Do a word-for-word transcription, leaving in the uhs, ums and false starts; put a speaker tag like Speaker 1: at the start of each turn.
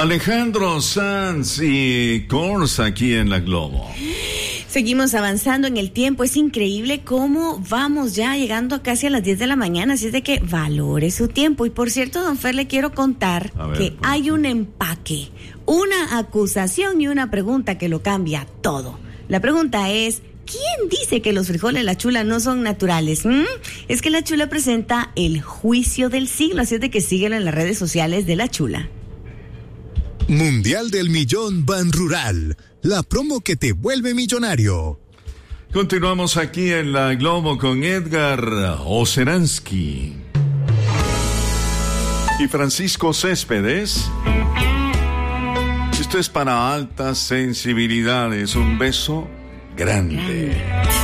Speaker 1: Alejandro Sanz y Kors aquí en La Globo.
Speaker 2: Seguimos avanzando en el tiempo. Es increíble cómo vamos ya llegando casi a las diez de la mañana. Así es de que valore su tiempo. Y por cierto, don Fer, le quiero contar ver, que pues, hay un empaque, una acusación y una pregunta que lo cambia todo. La pregunta es: ¿quién dice que los frijoles La Chula no son naturales? ¿Mm? Es que La Chula presenta el juicio del siglo. Así es de que síguelo en las redes sociales de La Chula.
Speaker 3: Mundial del Millón Ban Rural, la promo que te vuelve millonario.
Speaker 1: Continuamos aquí en La Globo con Edgar Oceransky y Francisco Céspedes. Esto es para altas sensibilidades. Un beso grande.